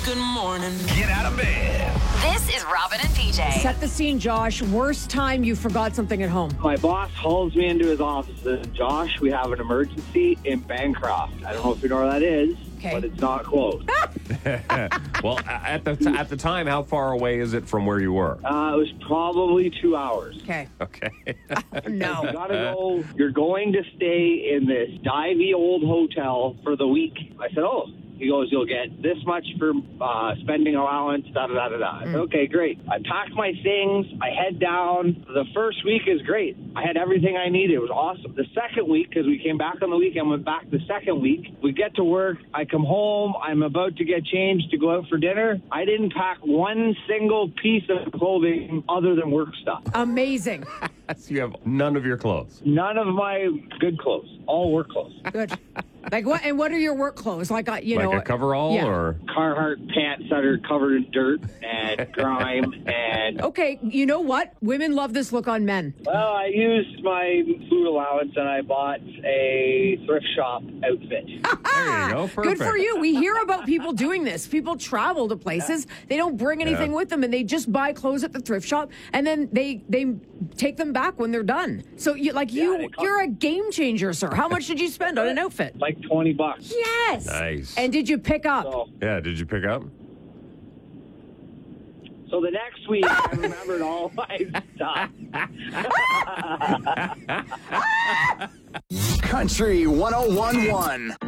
Good morning. Get out of bed. This is Robin and PJ. Set the scene, Josh. Worst time you forgot something at home. My boss hauls me into his office and says, Josh, we have an emergency in Bancroft. I don't know if you know where that is, but it's not close. Well, at the time, how far away is it from where you were? It was probably 2 hours. Okay. Okay. No. You gotta go. You're going to stay in this divey old hotel for the week. I said, oh. He goes, you'll get this much for spending allowance, da-da-da-da-da. I said, okay, great. I packed my things. I head down. The first week is great. I had everything I needed. It was awesome. The second week, because we came back on the weekend, went back the second week. We get to work. I come home. I'm about to get changed to go out for dinner. I didn't pack one single piece of clothing other than work stuff. Amazing. So you have none of your clothes. None of my good clothes. All work clothes. Good. Like what? And what are your work clothes? Like a coverall or Carhartt pants that are covered in dirt and grime and. Okay, you know what? Women love this look on men. Well, I used my food allowance and I bought a thrift shop outfit. There you go. Perfect. Good for you. We hear about people doing this. People travel to places. They don't bring anything with them, and they just buy clothes at the thrift shop, and then they take them back when they're done. So you're a game changer, sir. How much did you spend on an outfit? Like $20. Yes. Nice. And did you pick up? Yeah, did you pick up? So the next week, I remembered all my stuff. Country 101.1.